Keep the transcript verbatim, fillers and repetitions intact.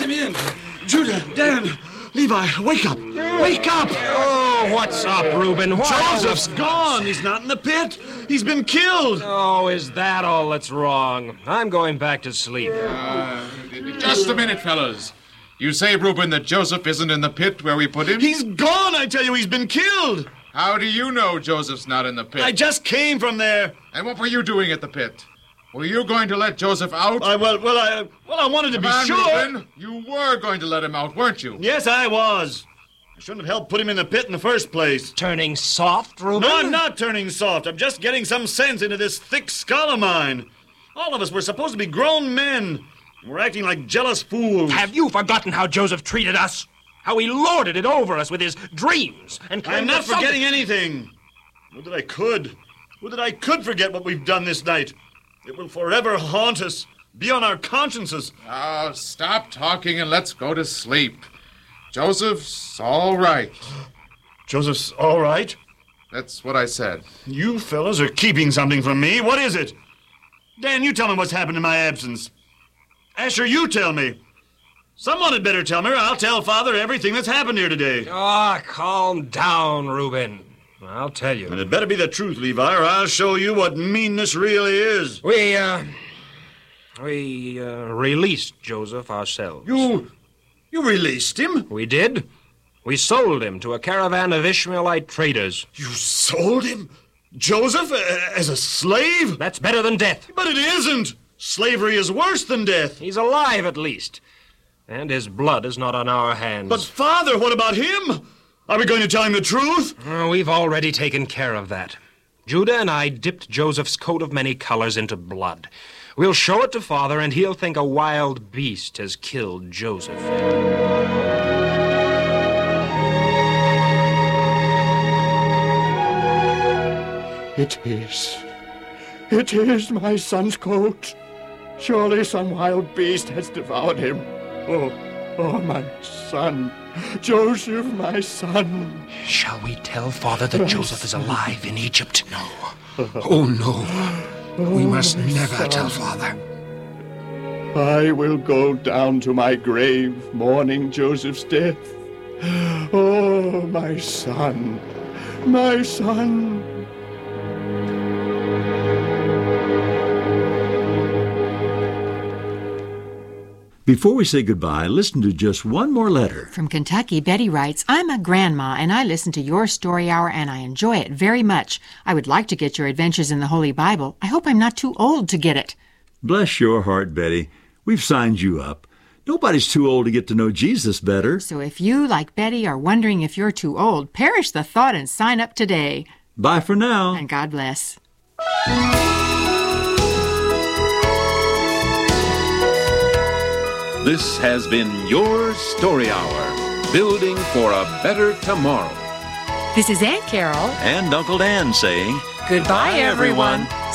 Let me in. Judah, Dan, Levi, wake up. Wake up. Oh, what's up, Reuben? What? Joseph's gone. He's not in the pit. He's been killed. Oh, is that all that's wrong? I'm going back to sleep. Uh, just a minute, fellas. You say, Reuben, that Joseph isn't in the pit where we put him? He's gone, I tell you. He's been killed. How do you know Joseph's not in the pit? I just came from there. And what were you doing at the pit? Were you going to let Joseph out? I, well, well, I, well, I wanted to Come be on, sure. Reuben. You were going to let him out, weren't you? Yes, I was. I shouldn't have helped put him in the pit in the first place. Turning soft, Reuben? No, I'm not turning soft. I'm just getting some sense into this thick skull of mine. All of us were supposed to be grown men. We're acting like jealous fools. Have you forgotten how Joseph treated us? How he lorded it over us with his dreams and I'm not forgetting anything. Would that I could. Would that I could forget what we've done this night. It will forever haunt us, be on our consciences. Oh, stop talking and let's go to sleep. Joseph's all right. Joseph's all right? That's what I said. You fellas are keeping something from me. What is it? Dan, you tell me what's happened in my absence. Asher, you tell me. Someone had better tell me, or I'll tell Father everything that's happened here today. Ah, oh, calm down, Reuben. I'll tell you. And it better be the truth, Levi, or I'll show you what meanness really is. We, uh... We, uh, released Joseph ourselves. You... you released him? We did. We sold him to a caravan of Ishmaelite traders. You sold him? Joseph, as a slave? That's better than death. But it isn't. Slavery is worse than death. He's alive, at least. And his blood is not on our hands. But, Father, what about him? Are we going to tell him the truth? Oh, we've already taken care of that. Judah and I dipped Joseph's coat of many colors into blood. We'll show it to Father, and he'll think a wild beast has killed Joseph. It is. It is my son's coat. Surely some wild beast has devoured him. Oh, oh, my son. Joseph, my son. Shall we tell Father that Joseph is alive in Egypt? No. Oh, no. We must never tell Father. I will go down to my grave mourning Joseph's death. Oh, my son. My son. Before we say goodbye, listen to just one more letter. From Kentucky, Betty writes, I'm a grandma, and I listen to your story hour, and I enjoy it very much. I would like to get your adventures in the Holy Bible. I hope I'm not too old to get it. Bless your heart, Betty. We've signed you up. Nobody's too old to get to know Jesus better. So if you, like Betty, are wondering if you're too old, perish the thought and sign up today. Bye for now. And God bless. This has been your Story Hour, building for a better tomorrow. This is Aunt Carol and Uncle Dan saying, goodbye, everyone.